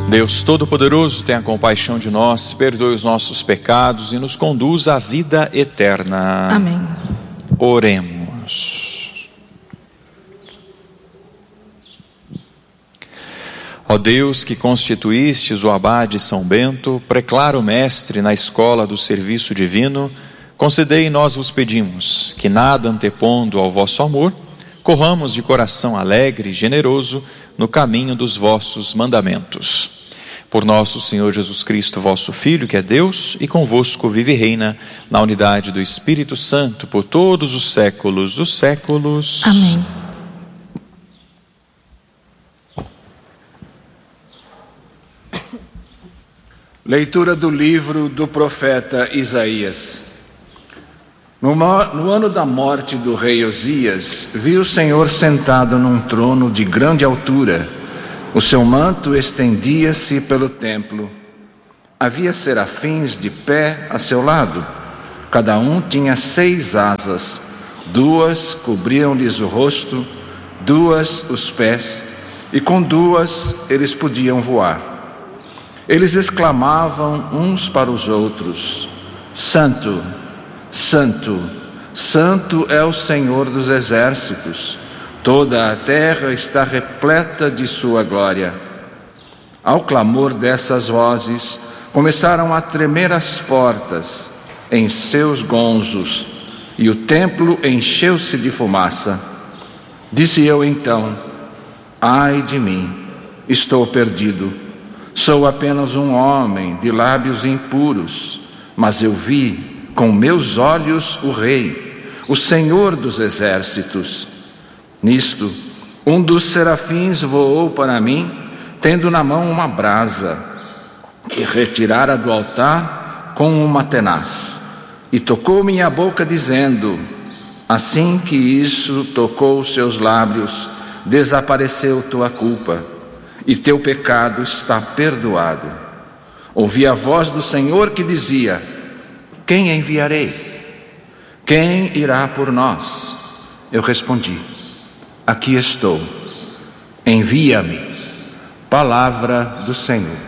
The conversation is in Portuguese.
Deus Todo-Poderoso, tenha compaixão de nós, perdoe os nossos pecados e nos conduza à vida eterna. Amém. Oremos. Ó Deus, que constituístes o abade São Bento, preclaro mestre na escola do serviço divino, concedei, nós vos pedimos, que nada antepondo ao vosso amor, corramos de coração alegre e generoso no caminho dos vossos mandamentos. Por nosso Senhor Jesus Cristo, vosso Filho, que é Deus, e convosco vive e reina na unidade do Espírito Santo, por todos os séculos dos séculos. Amém. Leitura do livro do profeta Isaías. No ano da morte do rei Osias, vi o Senhor sentado num trono de grande altura. O seu manto estendia-se pelo templo. Havia serafins de pé a seu lado. Cada um tinha 6 asas. 2 cobriam-lhes o rosto, 2 os pés, e com 2 eles podiam voar. Eles exclamavam uns para os outros: Santo, Santo, Santo é o Senhor dos exércitos. Toda a terra está repleta de sua glória. Ao clamor dessas vozes, começaram a tremer as portas em seus gonzos, e o templo encheu-se de fumaça. Disse eu então: ai de mim, estou perdido. Sou apenas um homem de lábios impuros, mas eu vi com meus olhos o Rei, o Senhor dos exércitos. Nisto, um dos serafins voou para mim, tendo na mão uma brasa, que retirara do altar com uma tenaz, e tocou minha boca, dizendo: assim que isso tocou os seus lábios, desapareceu tua culpa, e teu pecado está perdoado. Ouvi a voz do Senhor que dizia: quem enviarei? Quem irá por nós? Eu respondi: aqui estou, envia-me. Palavra do Senhor.